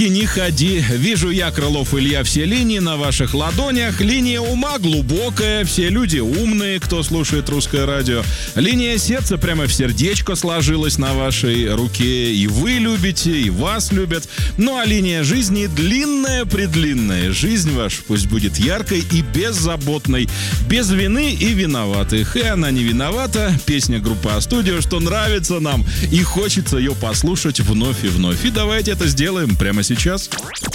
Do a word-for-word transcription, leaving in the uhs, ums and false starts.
И не ходи. Вижу я, Крылов Илья, все линии на ваших ладонях. Линия ума глубокая, все люди умные, кто слушает русское радио. Линия сердца прямо в сердечко сложилась на вашей руке. И вы любите, и вас любят. Ну а линия жизни длинная-предлинная. Жизнь ваша пусть будет яркой и беззаботной. Без вины и виноватых. И она не виновата. Песня группы А-студио, что нравится нам. И хочется ее послушать вновь и вновь. И давайте это сделаем прямо сейчас. Сейчас.